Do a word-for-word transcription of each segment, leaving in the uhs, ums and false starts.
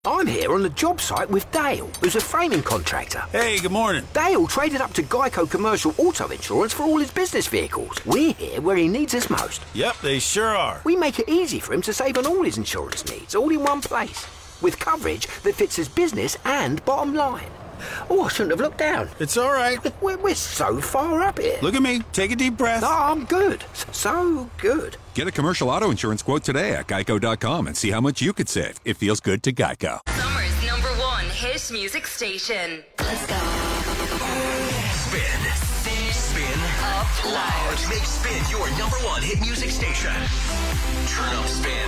I'm here on the job site with Dale, who's a framing contractor. Hey, good morning. Dale traded up to Geico Commercial Auto Insurance for all his business vehicles. We're here where he needs us most. Yep, they sure are. We make it easy for him to save on all his insurance needs, all in one place, with coverage that fits his business and bottom line. Oh, I shouldn't have looked down. It's all right. We're, we're so far up here. Look at me. Take a deep breath. Oh, I'm good. So good. Get a commercial auto insurance quote today at geico dot com and see how much you could save. It feels good to Geico. Summer's number one hit music station. Let's go. Spin. Spin up loud. Make Spin your number one hit music station. Turn up Spin.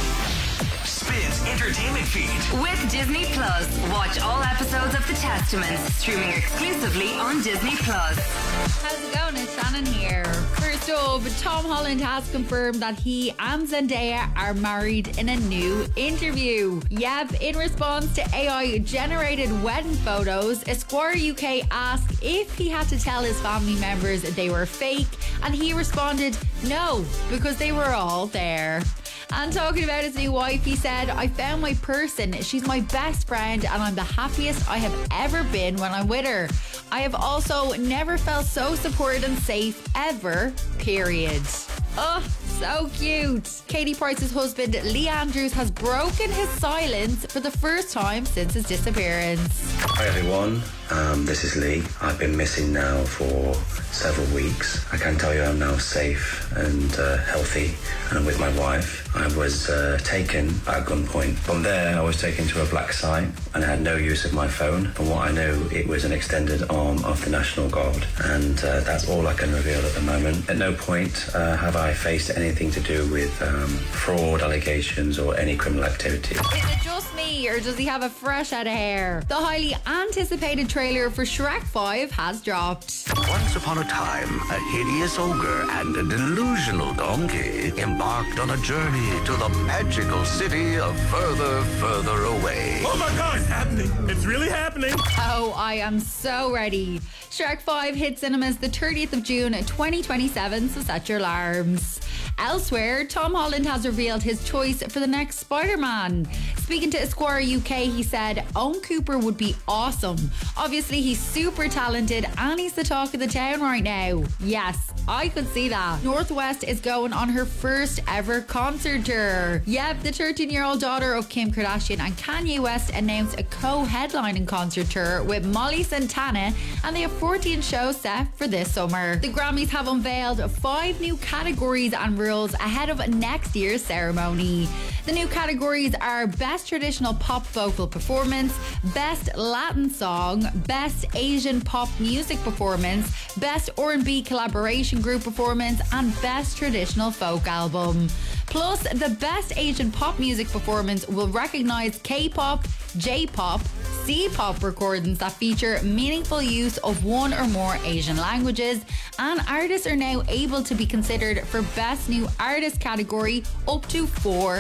Spin's entertainment feed. With Disney Plus, watch all episodes of The Testament, streaming exclusively on Disney Plus. How's it going? It's Shannon here. First up, Tom Holland has confirmed that he and Zendaya are married in a new interview. Yep, in response to A I-generated wedding photos, Esquire U K asked if he had to tell his family members they were fake, and he responded, no, because they were all there. And talking about his new wife, he said, I found my person. She's my best friend and I'm the happiest I have ever been when I'm with her. I have also never felt so supported and safe ever, period. Oh, so cute. Katie Price's husband, Lee Andrews, has broken his silence for the first time since his disappearance. Hi everyone, um, this is Lee. I've been missing now for several weeks. I can tell you I'm now safe and uh, healthy and with my wife. I was uh, taken at gunpoint. From there, I was taken to a black site and I had no use of my phone. From what I know, it was an extended arm of the National Guard, and uh, that's all I can reveal at the moment. At no point uh, have I faced anything to do with um, fraud allegations or any criminal activity. Is it just me, or does he have a fresh head of hair? The highly anticipated trailer for Shrek five has dropped. Once upon a time, a hideous ogre and a delusional donkey embarked on a journey to the magical city of Further, Further Away. Oh my God, it's happening. It's really happening. Oh, I am so ready. Shrek five hits cinemas the thirtieth of June twenty twenty-seven, so set your alarms. Elsewhere, Tom Holland has revealed his choice for the next Spider-Man. Speaking to Esquire U K, he said, Owen Cooper would be awesome. Obviously, he's super talented and he's the talk of the town right now. Yes, I could see that. North West is going on her first ever concert tour. Yep, the thirteen-year-old daughter of Kim Kardashian and Kanye West announced a co-headlining concert tour with Molly Santana, and they have fourteen shows set for this summer. The Grammys have unveiled five new categories and rules ahead of next year's ceremony. The new categories are Best Traditional Pop Vocal Performance, Best Latin Song, Best Asian Pop Music Performance, Best R and B Collaboration Group Performance, and Best Traditional Folk Album. Plus, the Best Asian Pop Music Performance will recognise K-pop, J-pop, C-pop recordings that feature meaningful use of one or more Asian languages, and artists are now able to be considered for Best New Artist category up to four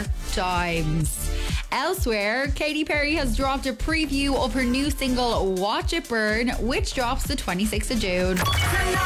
times. Elsewhere, Katy Perry has dropped a preview of her new single Watch It Burn, which drops the twenty-sixth of June.